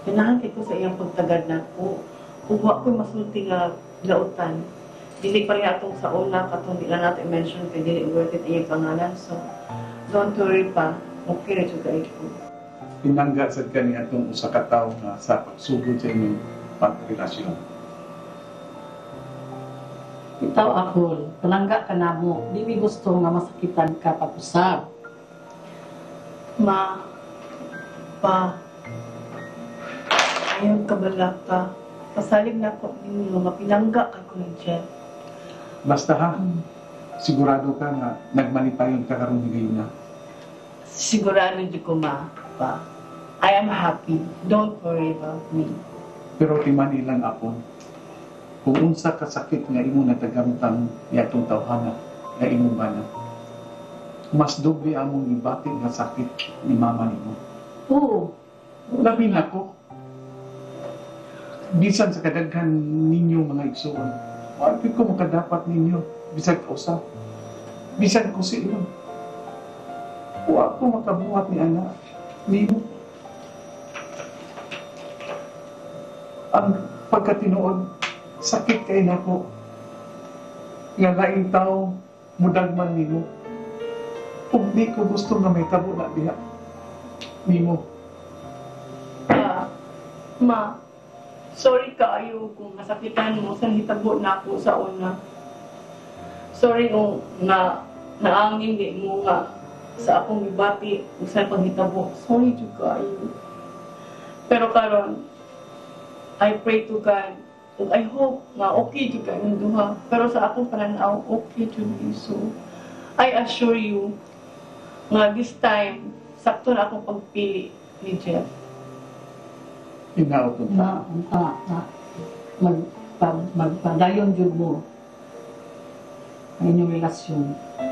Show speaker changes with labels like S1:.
S1: Ganahan kay ko sa iyang pagtagad na ko. Kung wa ko'y masulti nga lautan, dili pa rin atong sa una, katong di lang natin mention kay dili worth it iyang pangalan. So, don't worry pa. Okay, ito ka ko.
S2: Pinangga sa kani atong usa ka tawo nga sa pagsugod sa inyong pagrelasyon.
S3: Itaw ako, palangga ka na mo. Di mi gusto nga masakitan ka pag-usap.
S1: Ma, pa, ayaw kabala ka. Pasalig na ko ninyo, mapinangga ka ko ni Jeff.
S2: Basta ha, sigurado ka nga nagmalipayon ka karon ngayon na.
S1: Sigurado di ko, ma, pa. I am happy. Don't worry about me.
S2: Pero timan ilang ako. Kung unsa ka sakit nga imo natagamtang yatong tawhana nga imong bana. Mas doble among ibati nga sakit ni mama nimo.
S3: Oo.
S2: Labi na ko. Bisan sa kadaghan ninyo mga igsoon, wala ko makadapat ninyo. Bisan ko sa. Bisan ko sa iyo. Wala ko makabuhat ni anak. Nimo. Ang pagkatinuod, sakit kay nako. Nga laing tao, mudagman nimo. Kung di ko gusto nga may tabo na diha. Nimo.
S1: Pa, ma, sorry kaayo kung nasakitan mo sa hitabo na ako sa una. Sorry kung naangin di mo nga sa akong gibati sa panghitabo. Sorry jud kaayo. Pero karon, I pray to God. And I hope nga okay jud ka ng duha. Pero sa akong pananaw, okay jud so I assure you nga this time sakto na akong pagpili ni Jeff.
S2: Inaot
S3: Na, magpadayon jud mo ang inyong relasyon.